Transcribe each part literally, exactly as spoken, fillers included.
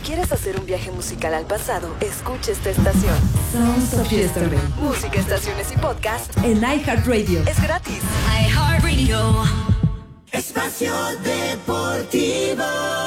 quieres hacer un viaje musical al pasado, escucha esta estación. Sounds of Yesterday. Música, estaciones y podcast en iHeartRadio. Es gratis. iHeartRadio. Espacio Deportivo.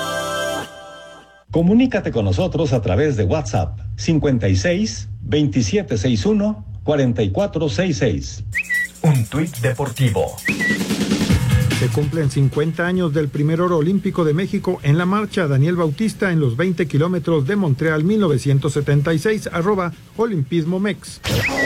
Comunícate con nosotros a través de WhatsApp cincuenta y seis, veintisiete sesenta y uno, cuarenta y cuatro sesenta y seis. Un tuit deportivo. Se cumplen cincuenta años del primer oro olímpico de México en la marcha Daniel Bautista en los veinte kilómetros de Montreal mil novecientos setenta y seis, arroba Olimpismo Mex.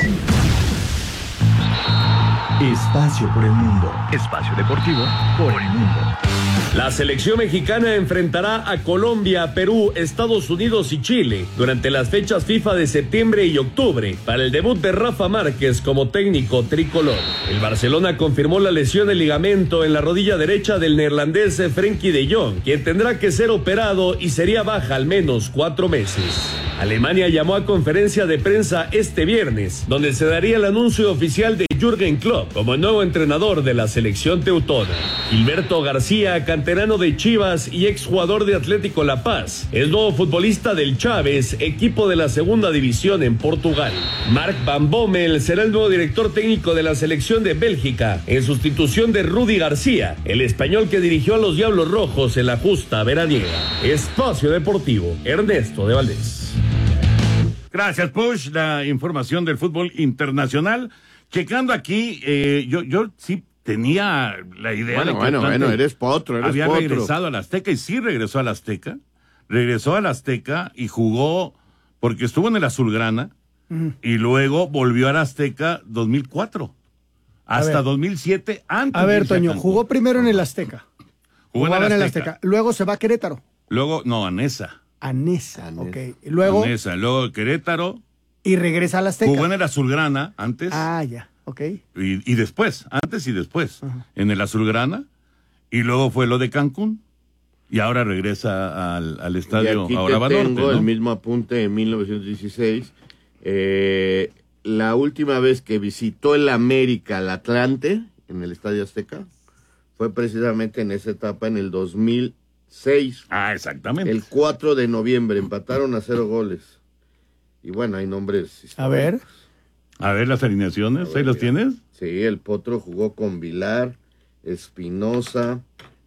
Espacio por el mundo. Espacio deportivo por el mundo. La selección mexicana enfrentará a Colombia, Perú, Estados Unidos y Chile durante las fechas FIFA de septiembre y octubre para el debut de Rafa Márquez como técnico tricolor. El Barcelona confirmó la lesión del ligamento en la rodilla derecha del neerlandés Frenkie de Jong, quien tendrá que ser operado y sería baja al menos cuatro meses. Alemania llamó a conferencia de prensa este viernes, donde se daría el anuncio oficial de Jürgen Klopp como nuevo entrenador de la selección teutona. Gilberto García, canterano de Chivas y exjugador de Atlético La Paz, es nuevo futbolista del Chaves, equipo de la segunda división en Portugal. Mark Van Bommel será el nuevo director técnico de la selección de Bélgica, en sustitución de Rudy García, el español que dirigió a los Diablos Rojos en la justa veraniega. Espacio Deportivo, Ernesto de Valdés. Gracias, Push. La información del fútbol internacional. Checando aquí, eh, yo, yo sí tenía la idea bueno, de que bueno, Atlante bueno, eres potro, eres había potro. regresado al Azteca, y sí regresó al Azteca. Regresó al Azteca y jugó, porque estuvo en el Azulgrana, uh-huh. y luego volvió al Azteca dos mil cuatro. Hasta dos mil siete, antes A ver, de irse a Toño, Cancún. jugó primero en el Azteca. Jugó Jugaba en el en el Azteca. Azteca. Luego se va a Querétaro. Luego, no, a Nesa. A Nesa, ok. Y luego... A Nesa, luego Querétaro. Y regresa al Azteca. Jugó en el Azulgrana antes. Ah, ya, ok. Y, y después, antes y después, uh-huh. en el Azulgrana, y luego fue lo de Cancún, y ahora regresa al, al estadio y aquí ahora te va tengo norte, ¿no? el mismo apunte en mil novecientos dieciséis. Eh, la última vez que visitó el América al Atlante, en el Estadio Azteca, fue precisamente en esa etapa, en el dos mil seis. Ah, exactamente. El cuatro de noviembre, empataron a cero goles. Y bueno, hay nombres históricos. A ver. A ver las alineaciones, ver, ¿ahí los tienes? Sí, el Potro jugó con Vilar, Espinosa,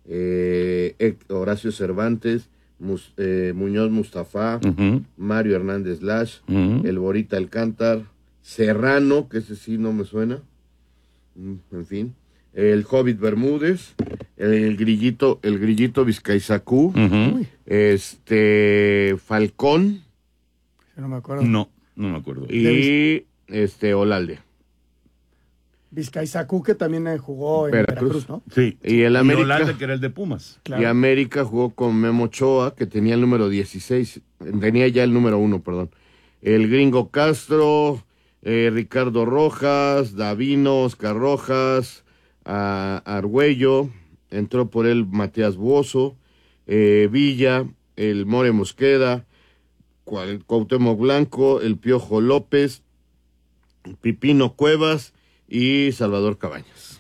eh, Horacio Cervantes, Mus, eh, Muñoz Mustafa, uh-huh. Mario Hernández Lash, uh-huh. el Borita Alcántar, Serrano, que ese sí no me suena, en fin, el Hobbit Bermúdez, el, el Grillito, el Grillito Vizcaizacú, uh-huh. este Falcón. No me acuerdo. No, no me acuerdo. Y este Olalde. Vizcaizacú, que también jugó en Veracruz, Veracruz, ¿no? Sí. Y el América. Y Olalde, que era el de Pumas. Claro. Y América jugó con Memo Ochoa, que tenía el número dieciséis. Tenía ya el número uno, perdón. El Gringo Castro, eh, Ricardo Rojas, Davino, Oscar Rojas, a Argüello, entró por él Matías Buoso, eh, Villa, el More Mosqueda, Cuauhtémoc Blanco, el Piojo López, Pipino Cuevas y Salvador Cabañas.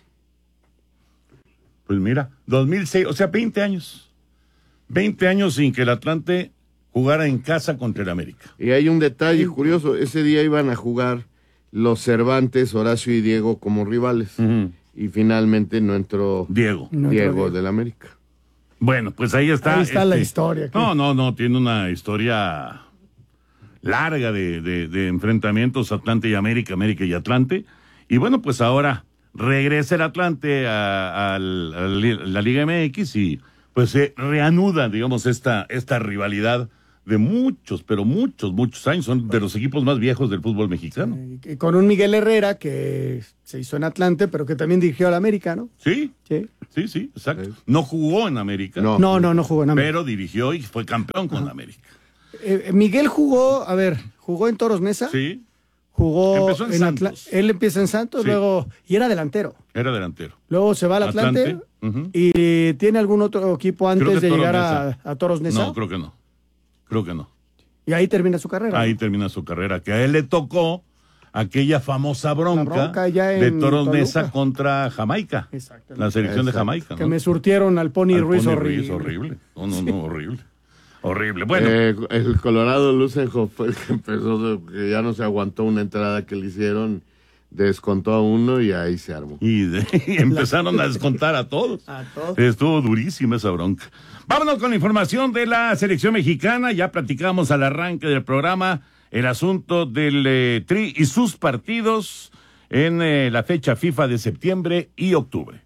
Pues mira, dos mil seis, o sea, veinte años. veinte años sin que el Atlante jugara en casa contra el América. Y hay un detalle curioso, ese día iban a jugar los Cervantes, Horacio y Diego como rivales. Uh-huh. Y finalmente no entró Diego, no Diego, Diego del América. Bueno, pues ahí está. Ahí está este, la historia. ¿Qué? No, no, no, tiene una historia larga de, de, de enfrentamientos Atlante y América, América y Atlante. Y bueno, pues ahora regresa el Atlante a, a, a la Liga M X y pues se reanuda, digamos, esta, esta rivalidad de muchos, pero muchos, muchos años. Son de los equipos más viejos del fútbol mexicano. Sí, con un Miguel Herrera que se hizo en Atlante, pero que también dirigió al América, ¿no? Sí, sí, sí, sí, exacto. No jugó en América. No, no, no, no jugó en América. Pero dirigió y fue campeón con América. Eh, Miguel jugó, a ver, jugó en Toros Neza. Sí. Jugó Empezó en, en Santos. Atla- Él empieza en Santos, Sí. luego, y era delantero. Era delantero. Luego se va al Atlante, Atlante. Uh-huh. y tiene algún otro equipo antes de Toros llegar Neza. a, a Toros Neza. No, creo que no. Creo que no. Y ahí termina su carrera. Ahí ¿no? termina su carrera, que a él le tocó aquella famosa bronca, bronca ya de en Toros Toluca. Neza contra Jamaica. La selección Exacto. de Jamaica. Que ¿no? me surtieron al Pony al Ruiz Pony horrible. Ruiz horrible. No, no, Sí. no, horrible. Horrible. Bueno. Eh, el Colorado Lusenhoff fue el que empezó, que ya no se aguantó una entrada que le hicieron, descontó a uno y ahí se armó. Y, de, y empezaron a descontar a todos. A todos. Estuvo durísima esa bronca. Vámonos con la información de la selección mexicana. Ya platicamos al arranque del programa el asunto del eh, Tri y sus partidos en eh, la fecha FIFA de septiembre y octubre.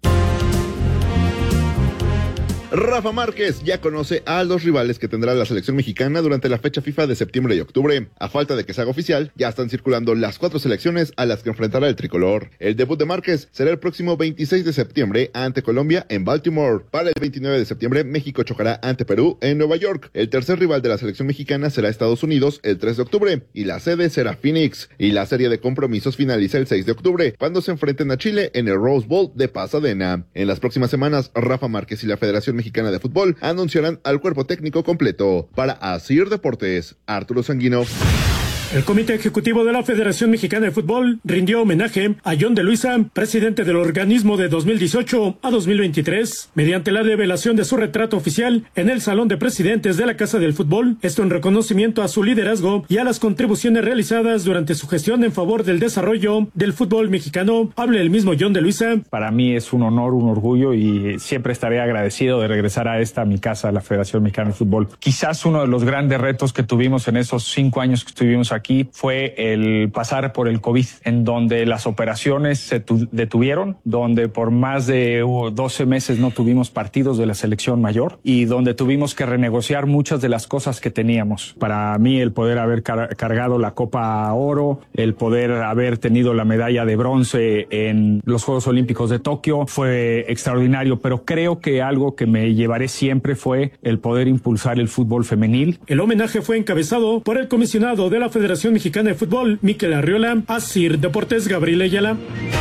Rafa Márquez ya conoce a los rivales que tendrá la selección mexicana durante la fecha FIFA de septiembre y octubre. A falta de que se haga oficial, ya están circulando las cuatro selecciones a las que enfrentará el tricolor. El debut de Márquez será el próximo veintiséis de septiembre ante Colombia en Baltimore. Para el veintinueve de septiembre, México chocará ante Perú en Nueva York. El tercer rival de la selección mexicana será Estados Unidos el tres de octubre y la sede será Phoenix. Y la serie de compromisos finaliza el seis de octubre, cuando se enfrenten a Chile en el Rose Bowl de Pasadena. En las próximas semanas, Rafa Márquez y la Federación Mexicana de Fútbol anunciarán al cuerpo técnico completo. Para Asir Deportes, Arturo Sanguino. El Comité Ejecutivo de la Federación Mexicana de Fútbol rindió homenaje a John de Luisa, presidente del organismo de dos mil dieciocho a dos mil veintitrés, mediante la revelación de su retrato oficial en el Salón de Presidentes de la Casa del Fútbol, esto en reconocimiento a su liderazgo y a las contribuciones realizadas durante su gestión en favor del desarrollo del fútbol mexicano. Habla el mismo John de Luisa. Para mí es un honor, un orgullo y siempre estaré agradecido de regresar a esta, mi casa, la Federación Mexicana de Fútbol. Quizás uno de los grandes retos que tuvimos en esos cinco años que estuvimos aquí Aquí fue el pasar por el COVID, en donde las operaciones se detuvieron, donde por más de doce meses no tuvimos partidos de la selección mayor y donde tuvimos que renegociar muchas de las cosas que teníamos. Para mí el poder haber car cargado la Copa Oro, el poder haber tenido la medalla de bronce en los Juegos Olímpicos de Tokio fue extraordinario, pero creo que algo que me llevaré siempre fue el poder impulsar el fútbol femenil. El homenaje fue encabezado por el comisionado de la Federación Mexicana de Fútbol, Mikel Arriola. Asir Deportes, Gabriel Ayala.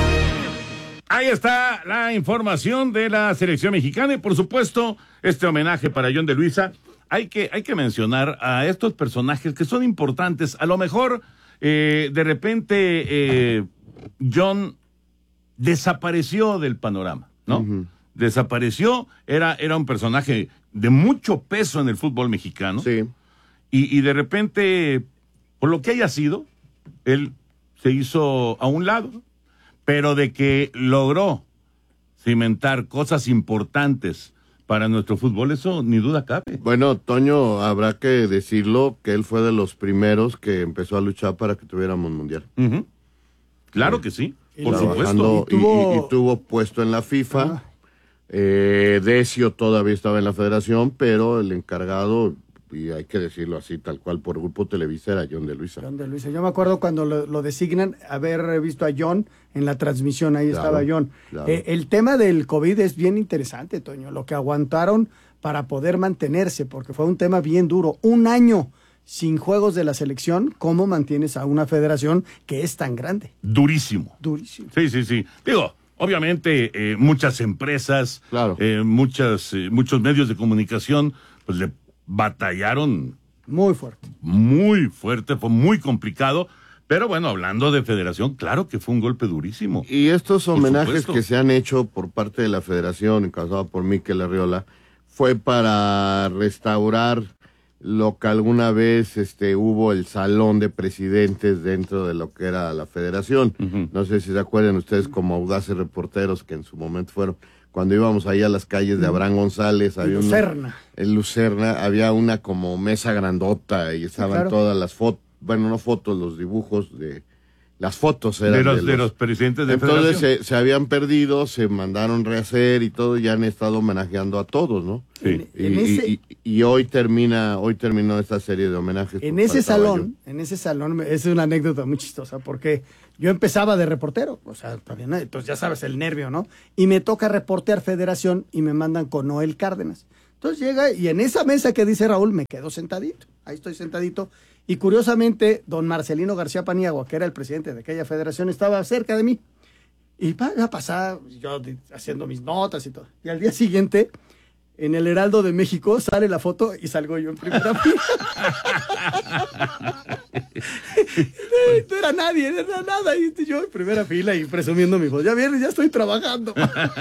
Ahí está la información de la selección mexicana y por supuesto este homenaje para John de Luisa. Hay que, hay que mencionar a estos personajes que son importantes. A lo mejor eh, de repente eh, John desapareció del panorama, ¿no? Uh-huh. Desapareció, era, era un personaje de mucho peso en el fútbol mexicano. Sí. Y, y de repente, por lo que haya sido, él se hizo a un lado, pero de que logró cimentar cosas importantes para nuestro fútbol, eso ni duda cabe. Bueno, Toño, habrá que decirlo, que él fue de los primeros que empezó a luchar para que tuviéramos mundial. Uh-huh. Claro sí. que sí, por supuesto. Y, y, tuvo... y, y tuvo puesto en la FIFA. Ah. Eh, Decio todavía estaba en la federación, pero el encargado, y hay que decirlo así, tal cual, por Grupo Televisa, era John de Luisa. John de Luisa. Yo me acuerdo cuando lo, lo designan, haber visto a John en la transmisión, ahí claro, estaba John. Claro. Eh, el tema del COVID es bien interesante, Toño, lo que aguantaron para poder mantenerse, porque fue un tema bien duro. Un año sin juegos de la selección, ¿cómo mantienes a una federación que es tan grande? Durísimo. Durísimo. Sí, sí, sí. Digo, obviamente eh, muchas empresas, claro. eh, muchas, eh, muchos medios de comunicación, pues le batallaron muy fuerte. Muy fuerte, fue muy complicado, pero bueno, hablando de federación, claro que fue un golpe durísimo. Y estos homenajes que se han hecho por parte de la federación, encabezado por Mikel Arriola, fue para restaurar lo que alguna vez este, hubo el salón de presidentes dentro de lo que era la federación. Uh-huh. No sé si se acuerdan ustedes como audaces reporteros que en su momento fueron. Cuando íbamos ahí a las calles de Abraham González, había una, Lucerna. En Lucerna había una como mesa grandota y estaban sí, claro. todas las fotos, bueno, no fotos, los dibujos de las fotos eran de los, de los, de los presidentes de entonces federación. Se, se habían perdido, se mandaron rehacer y todo, y han estado homenajeando a todos, ¿no? Sí. Y, en ese, y, y, y hoy termina, hoy terminó esta serie de homenajes. En ese salón, yo. en ese salón, es una anécdota muy chistosa, porque yo empezaba de reportero, o sea, todavía, entonces ya sabes, el nervio, ¿no? Y me toca reportear Federación y me mandan con Noel Cárdenas. Entonces llega y en esa mesa que dice Raúl me quedo sentadito, ahí estoy sentadito. Y curiosamente, don Marcelino García Paniagua, que era el presidente de aquella federación, estaba cerca de mí. Y va a pasar, yo haciendo mis notas y todo. Y al día siguiente, en el Heraldo de México, sale la foto y salgo yo en primera fila. no era nadie, no era nada. Y yo en primera fila y presumiendo mi voz. Ya vienes, ya estoy trabajando.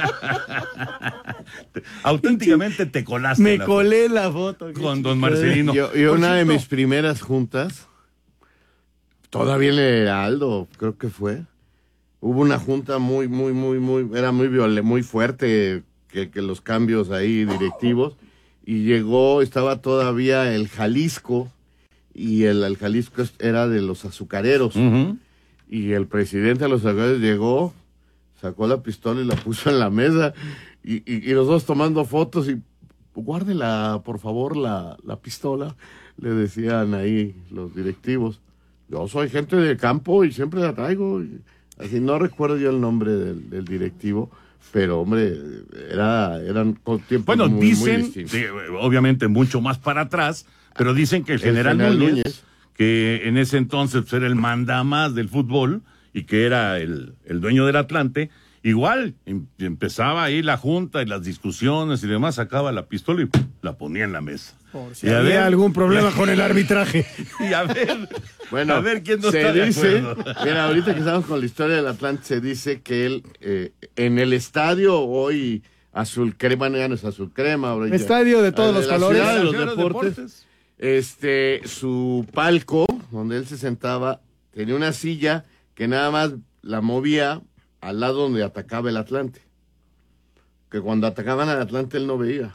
Auténticamente te colaste. Me colé foto. la foto. Con don Marcelino. Yo, yo una de mis primeras juntas, todavía en el Heraldo, creo que fue. Hubo una junta muy, muy, muy, muy, era muy violenta, muy fuerte, que, que los cambios ahí directivos. Y llegó, estaba todavía el Jalisco, y el, el Jalisco era de los azucareros. Uh-huh. Y el presidente de los azucareros llegó, sacó la pistola y la puso en la mesa, y, y, y los dos tomando fotos, y guárdela, por favor, la, la pistola, le decían ahí los directivos. Yo soy gente de campo y siempre la traigo. Y así no recuerdo yo el nombre del, del directivo, pero hombre, era, eran tiempos bueno, muy, dicen, muy distintos. sí, obviamente mucho más para atrás, pero dicen que el general, el general Núñez, Núñez, que en ese entonces pues, era el mandamás del fútbol y que era el, el dueño del Atlante, igual em, empezaba ahí la junta y las discusiones y demás, sacaba la pistola y ¡pum!, la ponía en la mesa. Por si y había ver, algún problema con el arbitraje. Y a ver, bueno, a ver quién no se está dice, de acuerdo. Mira, ahorita que estamos con la historia del Atlante, se dice que él eh, en el estadio hoy azul crema, ya no es azul crema, ahora estadio ya, de todos los colores, de los de deportes, deportes, este, su palco donde él se sentaba tenía una silla que nada más la movía al lado donde atacaba el Atlante, que cuando atacaban al Atlante él no veía.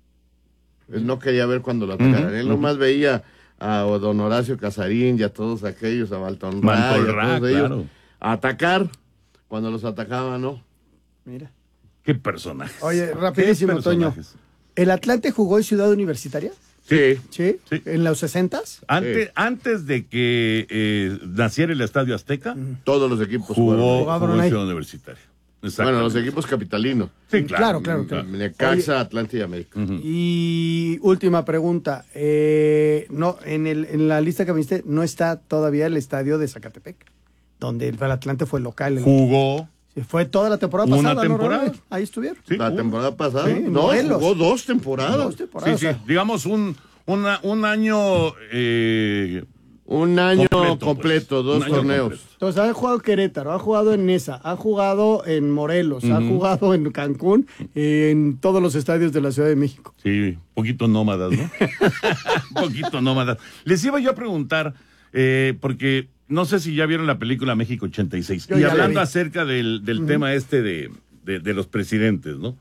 Él no quería ver cuando lo atacaran. Uh-huh, Él uh-huh. nomás veía a don Horacio Casarín y a todos aquellos, a Balton Ray, a todos ellos, claro. a atacar. Cuando los atacaban, ¿no? Mira. Qué personaje. Oye, rapidísimo, Toño. ¿El Atlante jugó en Ciudad Universitaria? Sí. ¿Sí? sí. ¿En los sesentas? Antes, sí. antes de que eh, naciera el Estadio Azteca, uh-huh. todos los equipos jugó, jugó en Ciudad Universitaria. Bueno, los equipos capitalinos. Sí, claro, claro. claro. Necaxa, Atlante y América. Uh-huh. Y última pregunta. Eh, no, en, el, en la lista que viste no está todavía el estadio de Zacatepec, donde el Atlante fue local. El, Jugó. Sí, fue toda la temporada ¿Una pasada. temporada? ¿no, Ahí estuvieron. Sí, la temporada pasada. Sí, no, Morelos. jugó dos temporadas. Dos temporadas. Sí, sí. O sea, digamos un, una, un año... Eh, Un año completo, completo pues. dos año torneos. Completo. Entonces, ha jugado Querétaro, ha jugado en Nesa, ha jugado en Morelos, uh-huh. ha jugado en Cancún, en todos los estadios de la Ciudad de México. Sí, un poquito nómadas, ¿no? Un poquito nómadas. Les iba yo a preguntar, eh, porque no sé si ya vieron la película México ochenta y seis, yo y hablando acerca del, del uh-huh. tema este de, de, de los presidentes, ¿no?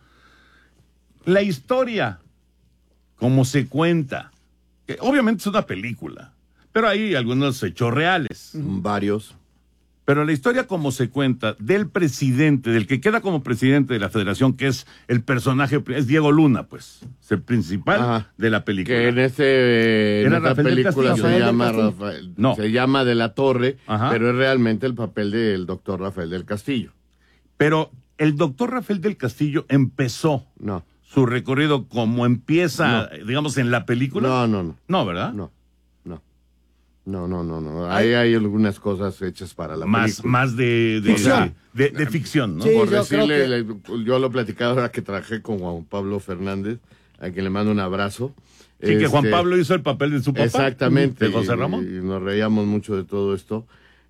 La historia, como se cuenta, que obviamente es una película, pero hay algunos hechos reales. Uh-huh. Varios. Pero la historia como se cuenta del presidente, del que queda como presidente de la federación, que es el personaje, es Diego Luna, pues, es el principal Ajá. de la película. Que en, ese, en esta película se llama, Rafael, no. se llama De la Torre, Ajá. pero es realmente el papel del doctor Rafael del Castillo. Pero el doctor Rafael del Castillo empezó no. su recorrido como empieza, no. digamos, en la película. No, no, no. No, ¿verdad? No. No, no, no, no. Ahí hay algunas cosas hechas para la más, película. Más de, de, ficción. de, de, de ficción, ¿no? Sí, Por yo decirle, que... yo lo he platicado ahora que trabajé con Juan Pablo Fernández, a quien le mando un abrazo. Sí, este, que Juan Pablo hizo el papel de su papá. Exactamente. De José Ramón. Y, y nos reíamos mucho de todo esto.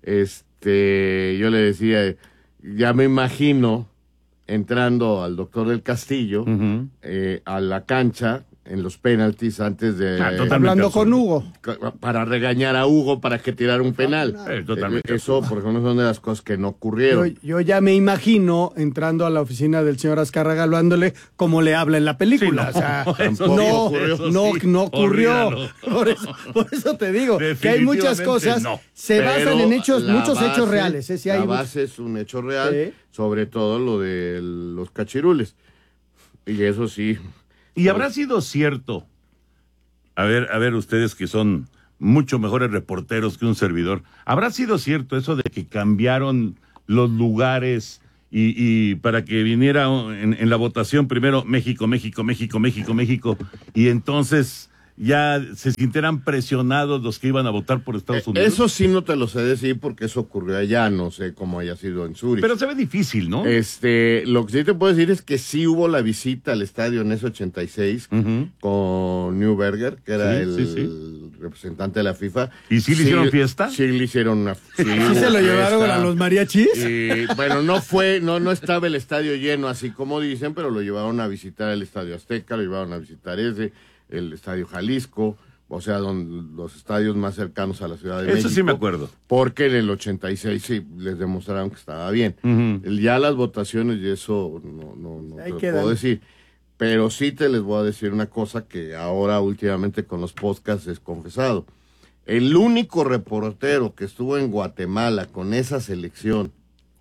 Este, yo le decía, ya me imagino entrando al doctor del Castillo, uh-huh. eh, a la cancha, en los penaltis antes de... Ah, hablando con Hugo. Para regañar a Hugo para que tirara un penal. Eh, totalmente. Eso, por ejemplo, son de las cosas que no ocurrieron. Yo, yo ya me imagino entrando a la oficina del señor Azcárraga hablándole como le habla en la película. Sí, no, o sea, tampoco no, ocurrió. no, sí, no ocurrió. Por eso, por eso te digo que hay muchas cosas, no. se Pero basan en hechos, muchos base, hechos reales. ¿eh? Si hay la base es un hecho real, sí. sobre todo lo de los cachirules. Y eso sí... Y habrá sido cierto, a ver, a ver ustedes que son mucho mejores reporteros que un servidor, ¿habrá sido cierto eso de que cambiaron los lugares y, y para que viniera en, en la votación primero México, México, México, México, México, y entonces ya se sintieran presionados los que iban a votar por Estados Unidos? Eso sí no te lo sé decir porque eso ocurrió allá, no sé cómo haya sido en Zurich. Pero se ve difícil, ¿no? Este, lo que sí te puedo decir es que sí hubo la visita al estadio en ese ochenta y seis uh-huh. con Neuberger, que era sí, el, sí, sí. representante de la FIFA. ¿Y sí le hicieron fiesta? Sí, le hicieron una sí, ¿Sí se lo fiesta. llevaron a los mariachis? Y, bueno, no fue, no, no estaba el estadio lleno, así como dicen, pero lo llevaron a visitar el Estadio Azteca, lo llevaron a visitar ese, el Estadio Jalisco, o sea, don, los estadios más cercanos a la Ciudad de Eso México. sí me acuerdo. Porque en el ochenta y seis sí les demostraron que estaba bien. Uh-huh. El, ya las votaciones y eso no, no, no te lo quedan. puedo decir. Pero sí te les voy a decir una cosa que ahora últimamente con los podcasts es confesado. El único reportero que estuvo en Guatemala con esa selección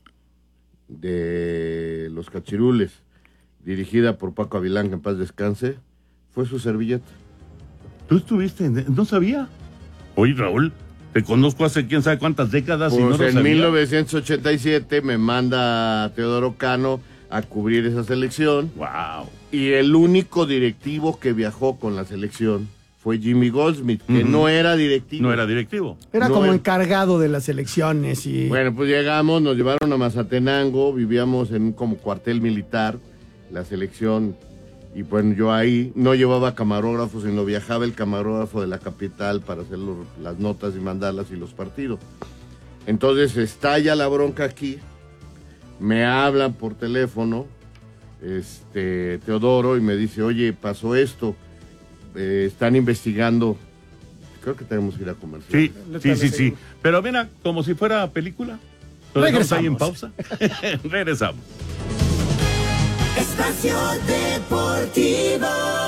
de los Cachirules, dirigida por Paco Avilán, que en paz descanse, fue su servilleta. ¿Tú estuviste? En... No sabía. Oye, Raúl, te conozco hace quién sabe cuántas décadas Pues y no lo en sabía. mil novecientos ochenta y siete me manda Teodoro Cano a cubrir esa selección. Wow. Y el único directivo que viajó con la selección fue Jimmy Goldsmith, que Uh-huh. no era directivo. No era directivo. Era No como era. encargado de las elecciones y... Bueno, pues llegamos, nos llevaron a Mazatenango, vivíamos en un como cuartel militar, la selección, y bueno, yo ahí no llevaba camarógrafo, sino viajaba el camarógrafo de la capital para hacer los- las notas y mandarlas y los partidos. Entonces estalla la bronca aquí, me hablan por teléfono, este Teodoro, y me dice, oye, pasó esto, eh, están investigando, creo que tenemos que ir a comercial. Sí, sí, sí, sí. Pero mira, como si fuera película. Lo dejamos ahí en pausa. Regresamos. Espacio Deportivo.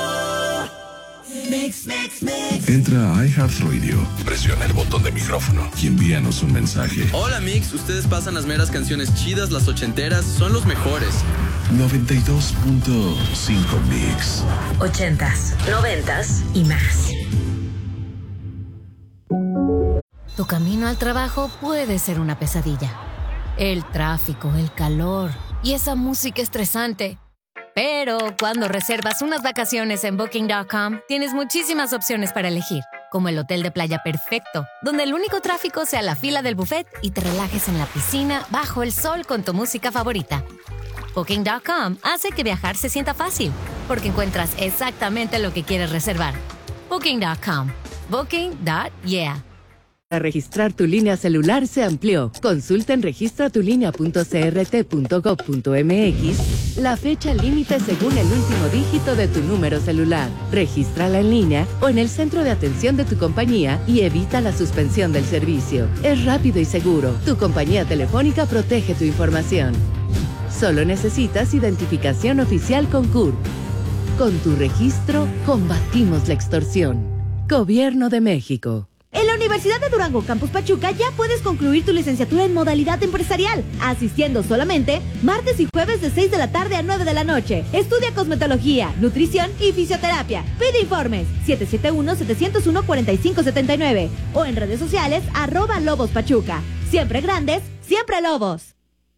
Mix, mix, mix. Entra a iHeartRadio, presiona el botón de micrófono y envíanos un mensaje. Hola Mix, ustedes pasan las meras canciones chidas, las ochenteras, son los mejores. noventa y dos punto cinco Mix. Ochentas, noventas y más. Tu camino al trabajo puede ser una pesadilla. El tráfico, el calor y esa música estresante. Pero cuando reservas unas vacaciones en Booking punto com, tienes muchísimas opciones para elegir, como el hotel de playa perfecto, donde el único tráfico sea la fila del buffet y te relajes en la piscina bajo el sol con tu música favorita. Booking punto com hace que viajar se sienta fácil, porque encuentras exactamente lo que quieres reservar. Booking punto com. Booking punto yeah. Para registrar tu línea celular se amplió. Consulta en registra tu línea punto c r t punto gov punto m x la fecha límite según el último dígito de tu número celular. Regístrala en línea o en el centro de atención de tu compañía y evita la suspensión del servicio. Es rápido y seguro. Tu compañía telefónica protege tu información. Solo necesitas identificación oficial con C U R P. Con tu registro, combatimos la extorsión. Gobierno de México. En la Universidad de Durango, Campus Pachuca, ya puedes concluir tu licenciatura en modalidad empresarial, asistiendo solamente martes y jueves de seis de la tarde a nueve de la noche. Estudia cosmetología, nutrición y fisioterapia. Pide informes siete siete uno, siete cero uno, cuatro cinco siete nueve o en redes sociales arroba Lobos Pachuca. Siempre grandes, siempre Lobos.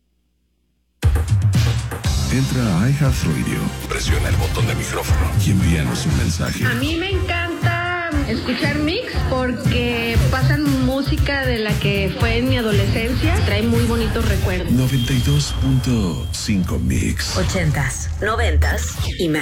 Entra a iHeartRadio, presiona el botón de micrófono y envíanos un mensaje. A mí me encanta escuchar Mix porque pasan música de la que fue en mi adolescencia. Trae muy bonitos recuerdos. noventa y dos punto cinco Mix. Ochentas, noventas y más.